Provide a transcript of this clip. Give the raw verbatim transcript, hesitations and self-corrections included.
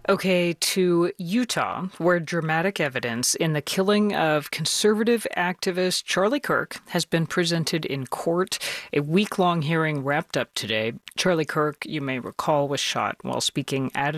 Okay, to Utah, where dramatic evidence in the killing of conservative activist Charlie Kirk has been presented in court. A week long hearing wrapped up today. Charlie Kirk, you may recall, was shot while speaking at